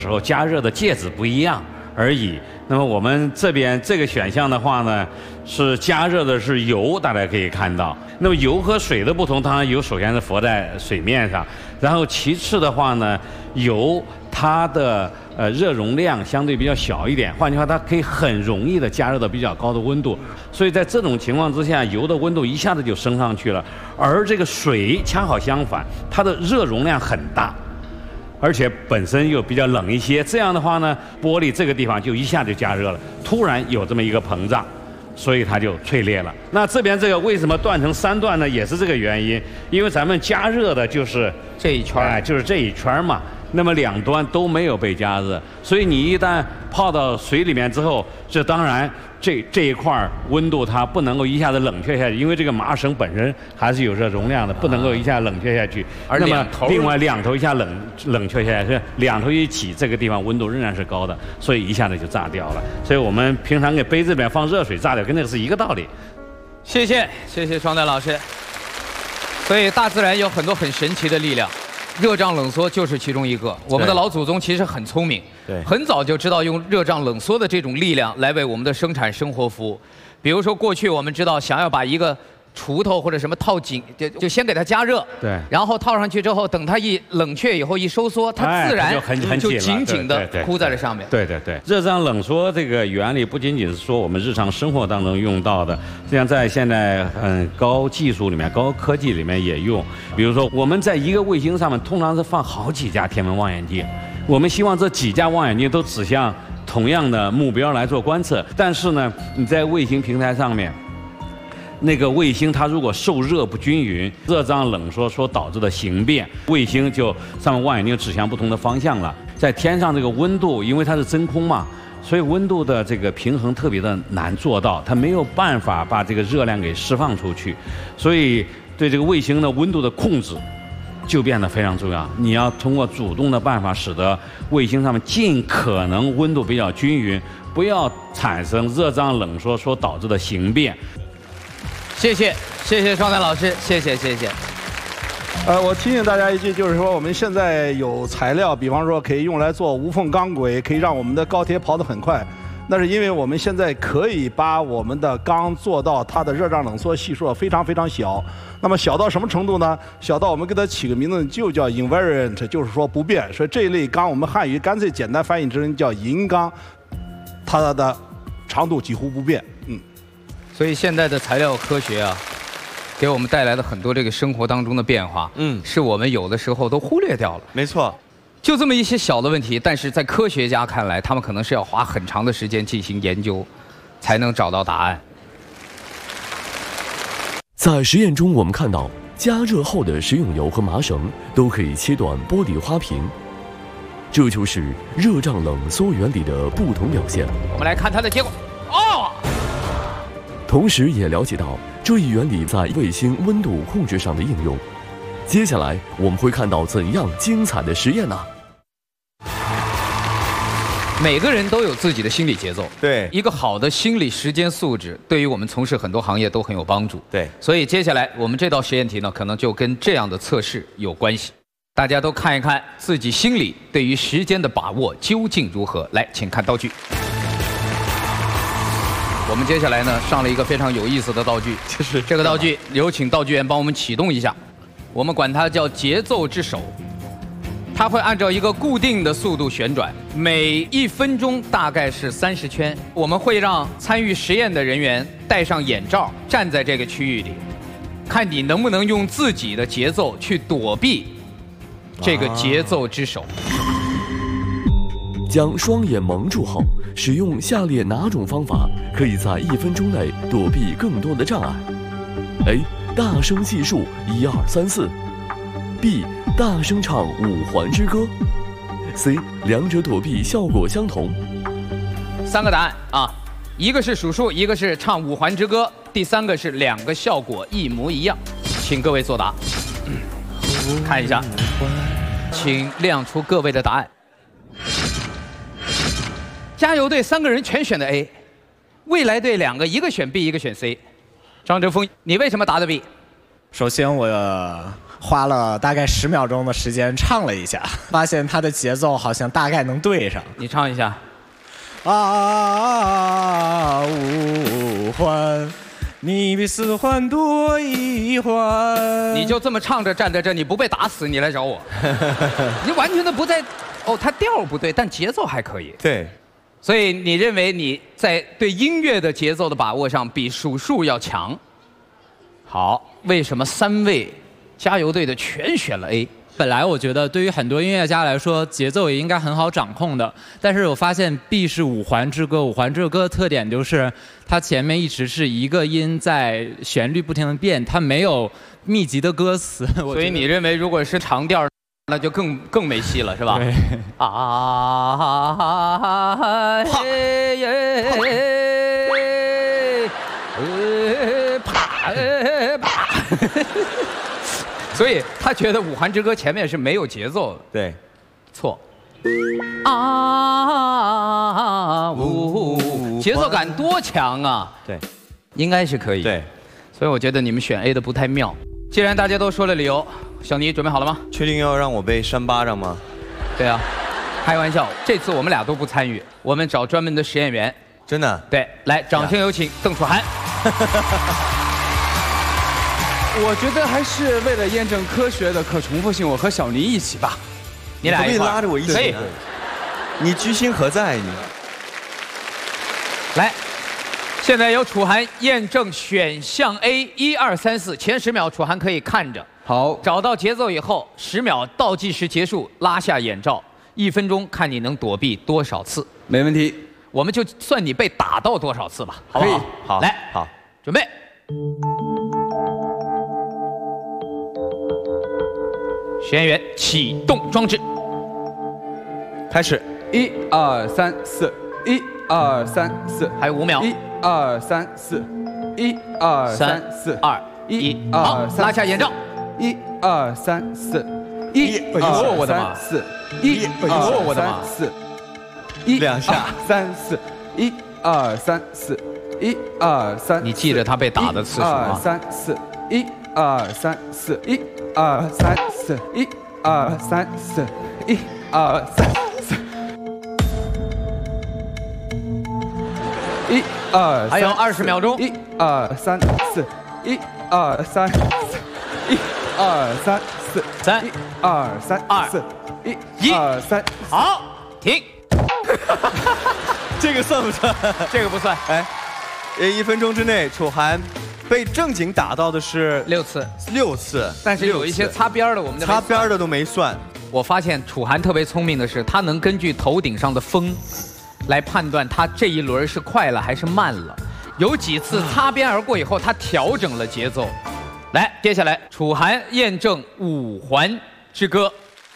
时候加热的介质不一样而已。那么我们这边这个选项的话呢，是加热的是油，大家可以看到。那么油和水的不同，当然油首先是浮在水面上，然后其次的话呢，油它的热容量相对比较小一点，换句话，它可以很容易的加热到比较高的温度。所以在这种情况之下，油的温度一下子就升上去了，而这个水恰好相反，它的热容量很大。而且本身又比较冷一些，这样的话呢，玻璃这个地方就一下就加热了，突然有这么一个膨胀，所以它就脆裂了。那这边这个为什么断成3段呢？也是这个原因，因为咱们加热的就是这一圈， 就是这一圈嘛。那么2端都没有被加热，所以你一旦泡到水里面之后，这当然这一块温度它不能够一下子冷却下去，因为这个麻绳本身还是有热容量的，不能够一下冷却下去。 而那么另外2头一下冷却下去，2头一起，这个地方温度仍然是高的，所以一下子就炸掉了。所以我们平常给杯子里面放热水炸掉，跟这个是一个道理。 谢谢双代老师。所以大自然有很多很神奇的力量。热胀冷缩就是其中一个。我们的老祖宗其实很聪明， 对， 很早就知道用热胀冷缩的这种力量来为我们的生产生活服务。比如说，过去我们知道，想要把一个锄头或者什么套紧，就先给它加热， 对， 然后套上去之后，等它一冷却以后一收缩，它自然就紧紧的箍在这上面。 对，热胀冷缩这个原理不仅仅是说我们日常生活当中用到的，实际上在现在高技术里面、高科技里面也用。比如说我们在一个卫星上面通常是放好几架天文望远镜，我们希望这几架望远镜都指向同样的目标来做观测，但是呢，你在卫星平台上面。那个卫星它如果受热不均匀，热胀冷缩所导致的形变，卫星就上面望远镜指向不同的方向了。在天上这个温度，因为它是真空嘛，所以温度的这个平衡特别的难做到，它没有办法把这个热量给释放出去，所以对这个卫星的温度的控制就变得非常重要。你要通过主动的办法，使得卫星上面尽可能温度比较均匀，不要产生热胀冷缩所导致的形变。 谢谢双代老师，谢谢。 我提醒大家一句，就是说我们现在有材料，比方说可以用来做无缝钢轨，可以让我们的高铁跑得很快。那是因为我们现在可以把我们的钢做到它的热胀冷缩系数非常非常小。那么小到什么程度呢？小到我们给它起个名字就叫 invariant， 就是说不变。所以这一类钢，我们汉语干脆简单翻译成叫银钢，它的长度几乎不变。 所以现在的材料科学啊，给我们带来了很多这个生活当中的变化，是我们有的时候都忽略掉了。 没错， 就这么一些小的问题，但是在科学家看来，他们可能是要花很长的时间进行研究，才能找到答案。 在实验中，我们看到加热后的食用油和麻绳都可以切断玻璃花瓶，这就是热胀冷缩原理的不同表现。 我们来看它的结果。哦。 同时也了解到这一原理在卫星温度控制上的应用。接下来我们会看到怎样精彩的实验呢？ 每个人都有自己的心理节奏， 对， 一个好的心理时间素质对于我们从事很多行业都很有帮助。 对， 所以接下来我们这道实验题呢，可能就跟这样的测试有关系。大家都看一看自己心里对于时间的把握究竟如何。来，请看道具。我们接下来呢上了一个非常有意思的道具， 就是这个道具，有请道具员帮我们启动一下。我们管它叫节奏之手，它会按照一个固定的速度旋转，每1分钟大概是30圈。我们会让参与实验的人员戴上眼罩，站在这个区域里，看你能不能用自己的节奏去躲避这个节奏之手。 将双眼蒙住后，使用下列哪种方法可以在1分钟内躲避更多的障碍 ？A. 大声计数1、2、3、4 B. 大声唱5环之歌 C. 两者躲避效果相同。 3个答案啊，一个是数数，一个是唱5环之歌，第3个是2个效果一模一样。请各位作答，看一下，请亮出各位的答案。加油队3个人全选的 A， 未来队2个，一个选 B， 一个选 C。张哲峰，你为什么答的 B？ 首先花了大概10秒钟的时间唱了一下，发现它的节奏好像大概能对上。 你唱一下。 啊，五环，你比4环多1环。 你就这么唱着站在这，你不被打死，你来找我。你完全的不在，哦，它调不对，但节奏还可以。 对， 所以你认为你在对音乐的节奏的把握上比数数要强？好，为什么3位加油队的全选了 A？ 本来我觉得对于很多音乐家来说，节奏也应该很好掌控的。但是我发现 B 是5环之歌，5环之歌的特点就是它前面一直是一个音在旋律不停的变，它没有密集的歌词。 所以你认为如果是长调，那就更没戏了，是吧？ 对。 啊，嘿耶，啪啪。所以他觉得5环之歌前面是没有节奏的。 对， 错。啊，节奏感多强啊！ 对， 应该是可以。 对， 所以我觉得你们选 A 的不太妙。既然大家都说了理由，小尼准备好了吗？ 确定要让我被扇巴掌吗？ 对啊，开玩笑，这次我们俩都不参与，我们找专门的实验员。 真的？ 对，来，掌声有请邓楚涵。 我觉得还是为了验证科学的可重复性，我和小尼一起吧。 你俩一块拉着我一起。可以。你居心何在？你来，现在由楚涵验证选项 A，1、2、3、4，前10秒楚涵可以看着。 好， 找到节奏以后，10秒倒计时结束，拉下眼罩，1分钟看你能躲避多少次。 没问题， 我们就算你被打到多少次吧，好不好？ 好， 来， 好， 准备。实验员启动装置， 开始。 1、2、3、4，1、2、3、4， 还有5秒。 1、2、3、4，1、2、3、4， 2、1，好，拉下眼罩。 1、2、3、4，1、2、 我的妈 3、4，1、2、 我的妈 4，1、 2下 3、4，1、2、3、4，1、2、3， 你记着他被打的次数啊。 1、2、3、4，1、2、3、4，1、2、3、4，1、2、3、4，1、2、3、4，1、2， 还有20秒钟。 1、2、3、4，1、2、3、4，1、2、3、4， 3、 1、2、3、4，1、2、3， 好，停。 这个算不算？ 这个不算。 哎，1分钟之内，楚涵被正经打到的是 6次 ，6次， 但是有一些擦边的，我们擦边的都没算。 我发现楚涵特别聪明的是，他能根据头顶上的风，来判断他这一轮是快了还是慢了。有几次擦边而过以后，他调整了节奏。来，接下来楚涵验证5环之歌，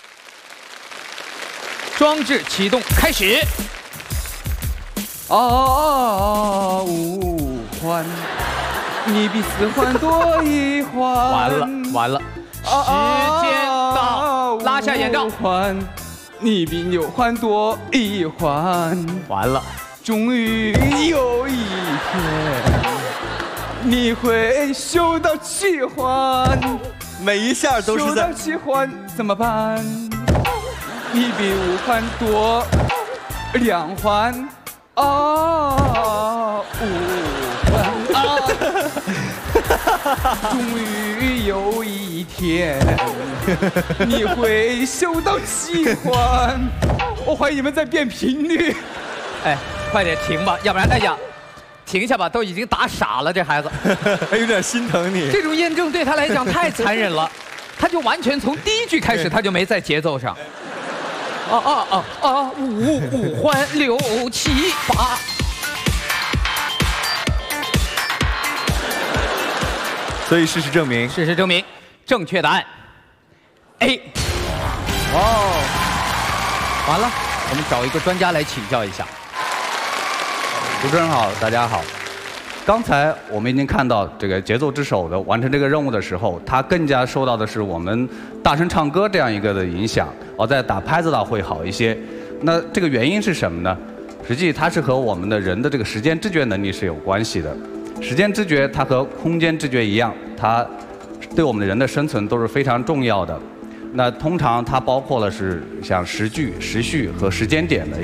装置启动开始。 5环，你比4环多1环。 完了，时间到，拉下眼罩。 5环，你比6环多1环。 完了， 终于有一天，你会修到7环。 每一下都是在修到7环怎么办？你比5环多2环。5环。终于有一天，你会修到7环。我怀疑你们在变频率。 哎，快点停吧，要不然哎呀，停下吧，都已经打傻了，这孩子。 有点心疼你。 这种验证对他来讲太残忍了，他就完全从第一句开始他就没在节奏上。5环6、7、8。 所以事实证明， 正确答案 A。完了，我们找一个专家来请教一下。 主持人好，大家好。刚才我们已经看到这个节奏之手的完成这个任务的时候，它更加受到的是我们大声唱歌这样一个的影响，在打拍子的会好一些。那这个原因是什么呢？实际它是和我们的人的这个时间知觉能力是有关系的。时间知觉它和空间知觉一样，它对我们的人的生存都是非常重要的。那通常它包括了是像时序和时间点的